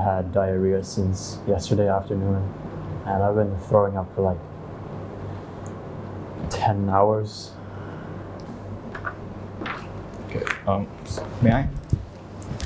had diarrhea since yesterday afternoon, and I've been throwing up for like 10 hours. Okay. May I?